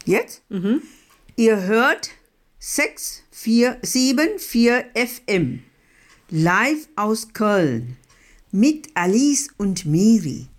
Jetzt? Ihr hört 674 FM live aus Köln mit Alice und Miri.